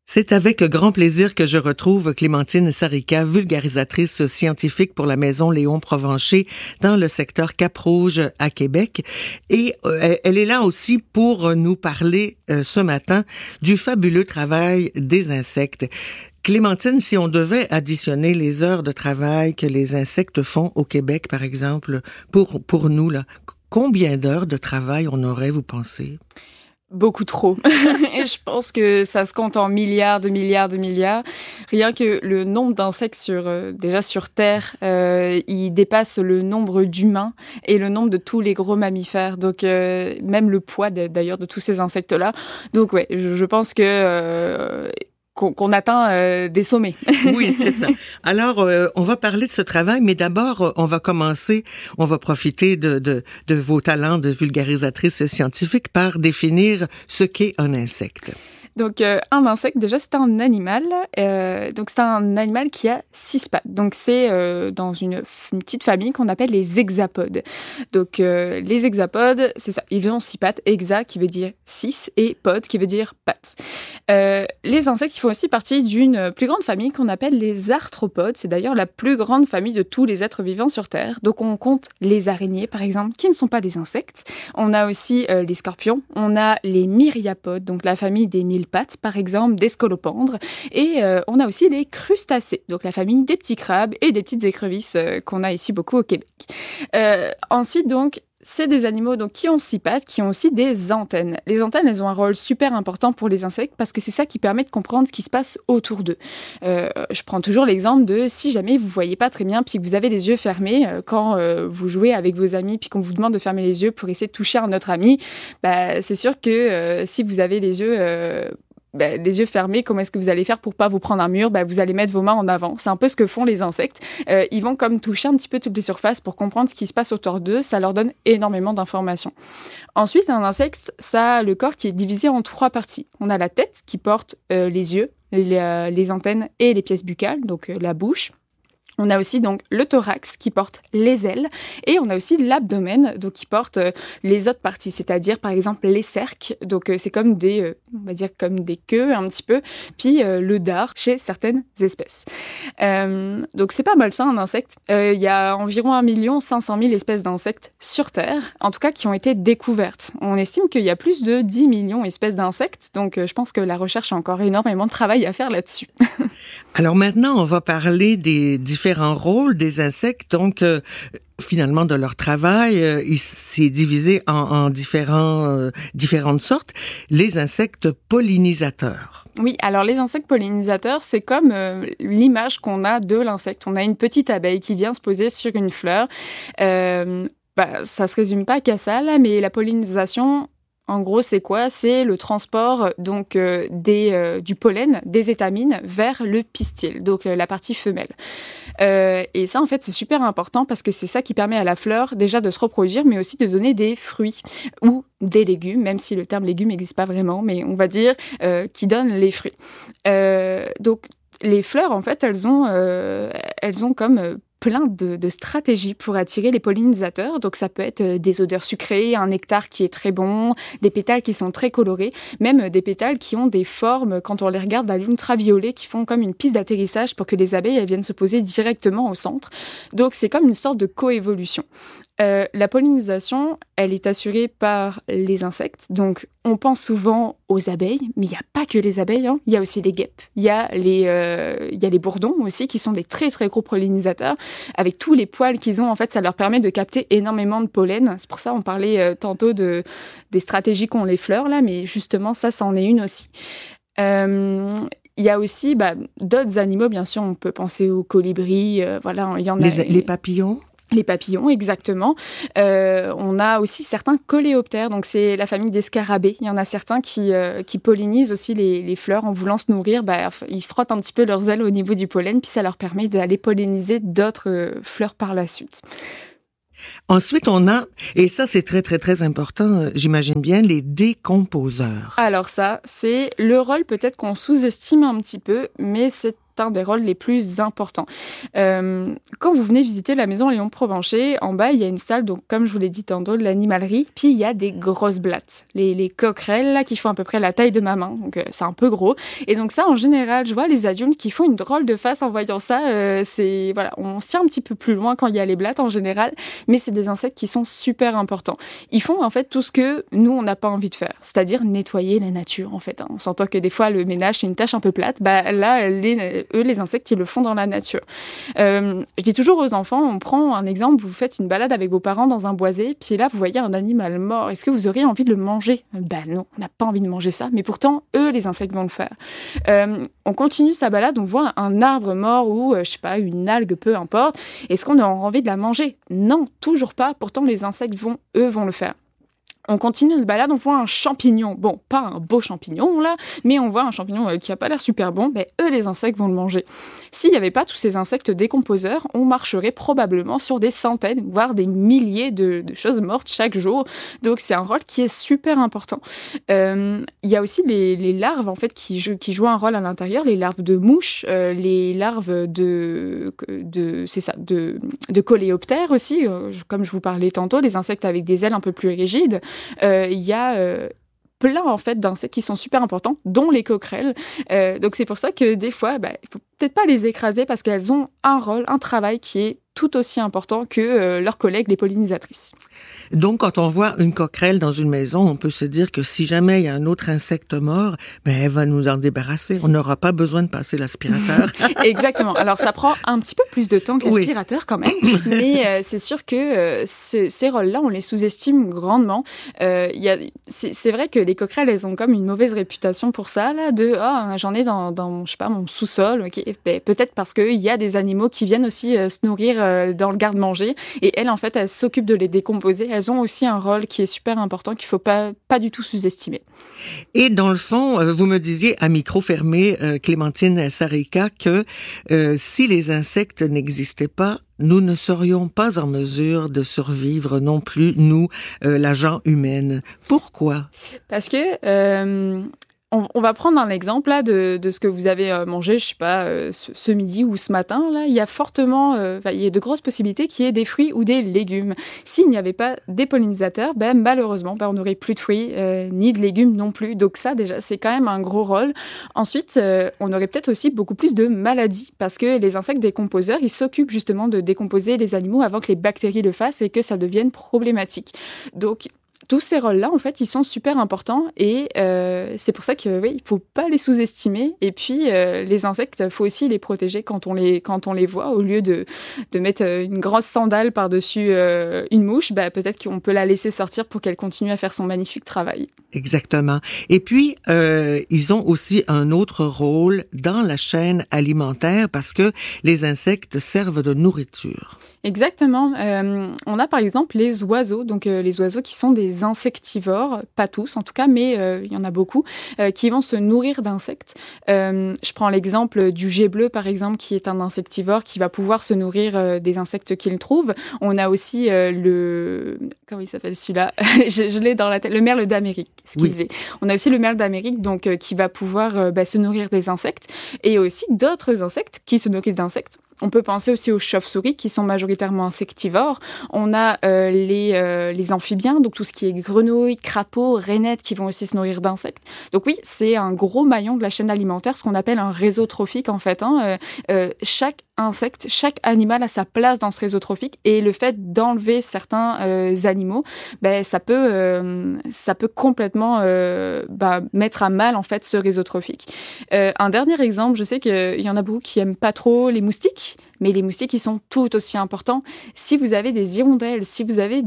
C'est avec grand plaisir que je retrouve Clémentine Sarika, vulgarisatrice scientifique pour la Maison Léon Provencher dans le secteur Cap-Rouge à Québec. Et elle est là aussi pour nous parler ce matin du fabuleux travail des insectes. Clémentine, si on devait additionner les heures de travail que les insectes font au Québec, par exemple, pour nous, là, combien d'heures de travail on aurait, vous pensez? Beaucoup trop. Et je pense que ça se compte en milliards de milliards de milliards. Rien que le nombre d'insectes déjà sur Terre, il dépasse le nombre d'humains et le nombre de tous les gros mammifères. Donc, même le poids d'ailleurs de tous ces insectes-là. Donc, ouais, je pense que... qu'on atteint des sommets. Oui, c'est ça. Alors, on va parler de ce travail, mais d'abord, on va profiter de vos talents de vulgarisatrice scientifique par définir ce qu'est un insecte. Donc, un insecte, déjà, c'est un animal. Donc, c'est un animal qui a 6 pattes. Donc, c'est dans une petite famille qu'on appelle les hexapodes. Donc, les hexapodes, c'est ça. Ils ont 6 pattes. Hexa, qui veut dire 6, et pod, qui veut dire pattes. Les insectes, ils font aussi partie d'une plus grande famille qu'on appelle les arthropodes. C'est d'ailleurs la plus grande famille de tous les êtres vivants sur Terre. Donc, on compte les araignées, par exemple, qui ne sont pas des insectes. On a aussi les scorpions. On a les myriapodes, donc la famille des mille pattes, par exemple, des scolopendres. Et on a aussi les crustacés, donc la famille des petits crabes et des petites écrevisses qu'on a ici beaucoup au Québec. Ensuite, donc, c'est des animaux donc, qui ont 6 pattes, qui ont aussi des antennes. Les antennes, elles ont un rôle super important pour les insectes parce que c'est ça qui permet de comprendre ce qui se passe autour d'eux. Je prends toujours l'exemple de si jamais vous ne voyez pas très bien puis que vous avez les yeux fermés quand vous jouez avec vos amis puis qu'on vous demande de fermer les yeux pour essayer de toucher un autre ami, c'est sûr que si vous avez les yeux fermés, comment est-ce que vous allez faire pour pas vous prendre un mur? Vous allez mettre vos mains en avant. C'est un peu ce que font les insectes. Ils vont comme toucher un petit peu toutes les surfaces pour comprendre ce qui se passe autour d'eux. Ça leur donne énormément d'informations. Ensuite, un insecte, ça a le corps qui est divisé en 3 parties. On a la tête qui porte les yeux, les antennes et les pièces buccales, donc la bouche. On a aussi donc le thorax qui porte les ailes et on a aussi l'abdomen donc qui porte les autres parties, c'est-à-dire par exemple les cerques. Donc c'est comme on va dire comme des queues un petit peu, puis le dard chez certaines espèces. Donc c'est pas mal ça un insecte. Il y a environ 1 500 000 espèces d'insectes sur Terre, en tout cas qui ont été découvertes. On estime qu'il y a plus de 10 millions d'espèces d'insectes, donc je pense que la recherche a encore énormément de travail à faire là-dessus. Alors maintenant, on va parler des différents rôles des insectes, donc finalement de leur travail. Il s'est divisé en différentes sortes. Les insectes pollinisateurs. Oui, alors les insectes pollinisateurs, c'est comme l'image qu'on a de l'insecte. On a une petite abeille qui vient se poser sur une fleur. Ça se résume pas qu'à ça, là, mais la pollinisation... En gros, c'est quoi? C'est le transport donc du pollen des étamines vers le pistil, donc la partie femelle. Et ça, en fait, c'est super important parce que c'est ça qui permet à la fleur déjà de se reproduire, mais aussi de donner des fruits ou des légumes, même si le terme légume n'existe pas vraiment, mais on va dire qui donnent les fruits. Donc, les fleurs, en fait, elles ont comme plein de stratégies pour attirer les pollinisateurs. Donc, ça peut être des odeurs sucrées, un nectar qui est très bon, des pétales qui sont très colorés, même des pétales qui ont des formes, quand on les regarde à l'ultraviolet, qui font comme une piste d'atterrissage pour que les abeilles elles viennent se poser directement au centre. Donc, c'est comme une sorte de coévolution. La pollinisation, elle est assurée par les insectes. Donc, on pense souvent aux abeilles, mais il n'y a pas que les abeilles. Hein. Il y a aussi les guêpes. Il y a les bourdons aussi, qui sont des très, très gros pollinisateurs. Avec tous les poils qu'ils ont, en fait, ça leur permet de capter énormément de pollen. C'est pour ça qu'on parlait tantôt des stratégies qu'ont les fleurs, là, mais justement, ça en est une aussi. Il y a aussi d'autres animaux, bien sûr. On peut penser aux colibris. Voilà, il y en a. Les papillons? Les papillons, exactement. On a aussi certains coléoptères, donc c'est la famille des scarabées. Il y en a certains qui pollinisent aussi les fleurs en voulant se nourrir. Ils frottent un petit peu leurs ailes au niveau du pollen, puis ça leur permet d'aller polliniser d'autres fleurs par la suite. Ensuite, on a, et ça c'est très très très important, j'imagine bien, les décomposeurs. Alors ça, c'est le rôle peut-être qu'on sous-estime un petit peu, mais c'est certains des rôles les plus importants. Quand vous venez visiter la maison Léon Provencher, en bas, il y a une salle, donc comme je vous l'ai dit tantôt, de l'animalerie, puis il y a des grosses blattes, les coquerelles là, qui font à peu près la taille de ma main, donc c'est un peu gros. Et donc ça, en général, je vois les adultes qui font une drôle de face en voyant ça. Voilà, on se tient un petit peu plus loin quand il y a les blattes en général, mais c'est des insectes qui sont super importants. Ils font en fait tout ce que nous, on n'a pas envie de faire, c'est-à-dire nettoyer la nature en fait. On s'entend que des fois, le ménage, c'est une tâche un peu plate. Là, les insectes, ils le font dans la nature. Je dis toujours aux enfants, on prend un exemple, vous faites une balade avec vos parents dans un boisé, puis là, vous voyez un animal mort. Est-ce que vous auriez envie de le manger ? Non, on n'a pas envie de manger ça, mais pourtant, eux, les insectes vont le faire. On continue sa balade, on voit un arbre mort ou, je sais pas, une algue, peu importe. Est-ce qu'on a envie de la manger ? Non, toujours pas. Pourtant, les insectes vont le faire. On continue notre balade, on voit un champignon. Bon, pas un beau champignon, là, mais on voit un champignon qui n'a pas l'air super bon. Eux, les insectes vont le manger. S'il n'y avait pas tous ces insectes décomposeurs, on marcherait probablement sur des centaines, voire des milliers de choses mortes chaque jour. Donc, c'est un rôle qui est super important. Il y a aussi les larves, en fait, qui jouent un rôle à l'intérieur. Les larves de mouches, les larves de coléoptères aussi, comme je vous parlais tantôt, les insectes avec des ailes un peu plus rigides. Il y a plein en fait d'insectes qui sont super importants, dont les coquerelles. Donc c'est pour ça que des fois, il faut peut-être pas les écraser parce qu'elles ont un rôle, un travail qui est tout aussi important que leurs collègues, les pollinisatrices. Donc, quand on voit une coquerelle dans une maison, on peut se dire que si jamais il y a un autre insecte mort, elle va nous en débarrasser. On n'aura pas besoin de passer l'aspirateur. Exactement. Alors, ça prend un petit peu plus de temps que l'aspirateur quand même, mais c'est sûr que ces rôles-là, on les sous-estime grandement. C'est vrai que les coquerelles, elles ont comme une mauvaise réputation pour ça, là, j'en ai dans je sais pas, mon sous-sol. Okay. Peut-être parce qu'il y a des animaux qui viennent aussi se nourrir dans le garde-manger, et elles, en fait, elles s'occupent de les décomposer. Elles ont aussi un rôle qui est super important, qu'il ne faut pas du tout sous-estimer. Et dans le fond, vous me disiez à micro fermé, Clémentine Sarika, que si les insectes n'existaient pas, nous ne serions pas en mesure de survivre non plus, nous, la gent humaine. Pourquoi? Parce que... On va prendre un exemple là de ce que vous avez mangé, je sais pas, ce midi ou ce matin. Là, il y a fortement, il y a de grosses possibilités qu'il y ait des fruits ou des légumes. S'il n'y avait pas des pollinisateurs, malheureusement, on n'aurait plus de fruits ni de légumes non plus. Donc ça, déjà, c'est quand même un gros rôle. Ensuite, on aurait peut-être aussi beaucoup plus de maladies parce que les insectes décomposeurs, ils s'occupent justement de décomposer les animaux avant que les bactéries le fassent et que ça devienne problématique. Donc tous ces rôles-là, en fait, ils sont super importants et c'est pour ça que il faut pas les sous-estimer. Et puis les insectes, faut aussi les protéger quand on les voit, au lieu de mettre une grosse sandale par-dessus une mouche. Peut-être qu'on peut la laisser sortir pour qu'elle continue à faire son magnifique travail. Exactement. Et puis ils ont aussi un autre rôle dans la chaîne alimentaire parce que les insectes servent de nourriture. Exactement. On a par exemple les oiseaux, donc les oiseaux qui sont des insectivores, pas tous en tout cas, mais il y en a beaucoup, qui vont se nourrir d'insectes. Je prends l'exemple du jet bleu par exemple, qui est un insectivore qui va pouvoir se nourrir des insectes qu'il trouve. On a aussi comment il s'appelle celui-là? je l'ai dans la tête, le merle d'Amérique. Excusez. Oui. On a aussi le merle d'Amérique, donc qui va pouvoir se nourrir des insectes, et aussi d'autres insectes qui se nourrissent d'insectes. On peut penser aussi aux chauves-souris qui sont majoritairement insectivores. On a les amphibiens, donc tout ce qui est grenouilles, crapauds, rainettes qui vont aussi se nourrir d'insectes. Donc oui, c'est un gros maillon de la chaîne alimentaire, ce qu'on appelle un réseau trophique en fait. Chaque insecte, chaque animal a sa place dans ce réseau trophique, et le fait d'enlever certains animaux, ça peut complètement mettre à mal en fait ce réseau trophique. Un dernier exemple, je sais qu'il y en a beaucoup qui aiment pas trop les moustiques. Mais les moustiques, ils sont tout aussi importants. Si vous avez des hirondelles, si vous avez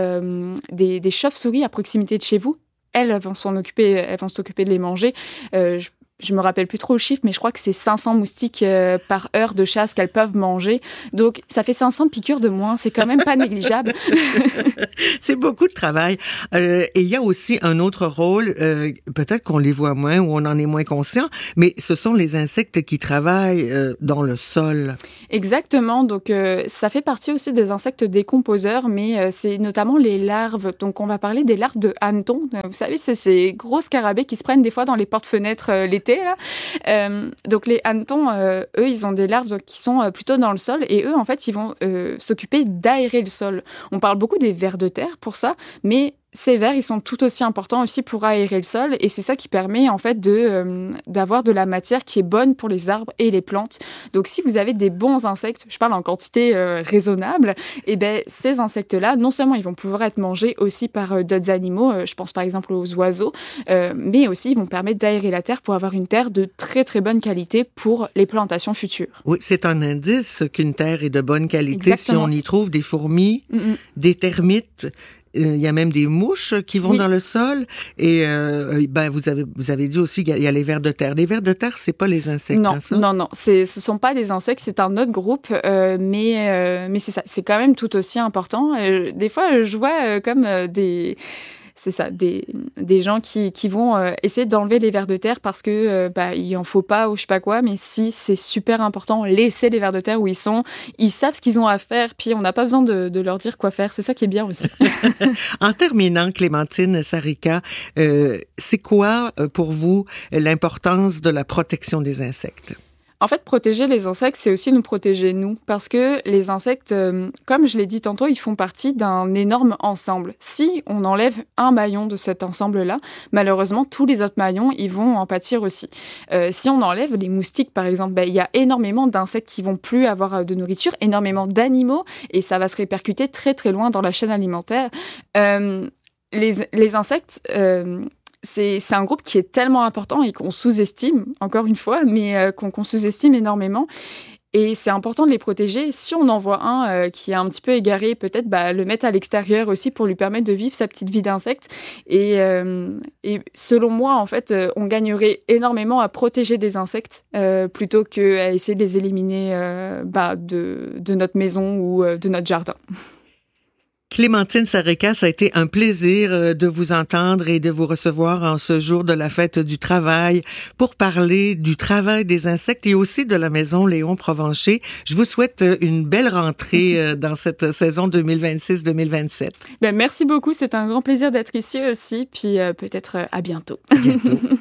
des chauves-souris à proximité de chez vous, elles vont s'occuper de les manger. Je me rappelle plus trop le chiffre, mais je crois que c'est 500 moustiques par heure de chasse qu'elles peuvent manger. Donc, ça fait 500 piqûres de moins. C'est quand même pas négligeable. C'est beaucoup de travail. Et il y a aussi un autre rôle, peut-être qu'on les voit moins ou on en est moins conscient, mais ce sont les insectes qui travaillent dans le sol. Exactement. Donc, ça fait partie aussi des insectes décomposeurs, mais c'est notamment les larves. Donc, on va parler des larves de hannetons. Vous savez, c'est ces gros scarabées qui se prennent des fois dans les portes-fenêtres l'été. l'été là. Donc les hannetons, eux, ils ont des larves qui sont plutôt dans le sol et eux, en fait, ils vont s'occuper d'aérer le sol. On parle beaucoup des vers de terre pour ça, mais ces vers, ils sont tout aussi importants aussi pour aérer le sol et c'est ça qui permet en fait d'avoir de la matière qui est bonne pour les arbres et les plantes. Donc si vous avez des bons insectes, je parle en quantité raisonnable, et ben ces insectes-là, non seulement ils vont pouvoir être mangés aussi par d'autres animaux, je pense par exemple aux oiseaux, mais aussi ils vont permettre d'aérer la terre pour avoir une terre de très très bonne qualité pour les plantations futures. Oui, c'est un indice qu'une terre est de bonne qualité. Exactement. Si on y trouve des fourmis, des termites. Il y a même des mouches qui vont dans le sol et vous avez dit aussi qu'il y a les vers de terre. Les vers de terre, c'est pas les insectes, non, hein, ça? Non, ce sont pas des insectes, c'est un autre groupe, mais c'est ça, c'est quand même tout aussi important. Des fois, je vois c'est ça, des gens qui vont essayer d'enlever les vers de terre parce que il en faut pas ou je sais pas quoi, mais si, c'est super important, laisser les vers de terre où ils sont, ils savent ce qu'ils ont à faire, puis on n'a pas besoin de leur dire quoi faire, c'est ça qui est bien aussi. En terminant, Clémentine Sarika, c'est quoi pour vous l'importance de la protection des insectes? En fait, protéger les insectes, c'est aussi nous protéger nous, parce que les insectes, comme je l'ai dit tantôt, ils font partie d'un énorme ensemble. Si on enlève un maillon de cet ensemble-là, malheureusement, tous les autres maillons, ils vont en pâtir aussi. Si on enlève les moustiques, par exemple, il y a énormément d'insectes qui vont plus avoir de nourriture, énormément d'animaux, et ça va se répercuter très très loin dans la chaîne alimentaire. Les insectes... c'est un groupe qui est tellement important et qu'on sous-estime, encore une fois, mais qu'on sous-estime énormément. Et c'est important de les protéger. Si on en voit un qui est un petit peu égaré, peut-être le mettre à l'extérieur aussi pour lui permettre de vivre sa petite vie d'insecte. Et selon moi, en fait, on gagnerait énormément à protéger des insectes plutôt qu'à essayer de les éliminer de notre maison ou de notre jardin. Clémentine Sarika, ça a été un plaisir de vous entendre et de vous recevoir en ce jour de la fête du travail pour parler du travail des insectes et aussi de la maison Léon Provencher. Je vous souhaite une belle rentrée dans cette saison 2026-2027. Merci beaucoup, c'est un grand plaisir d'être ici aussi, puis peut-être à bientôt. À bientôt.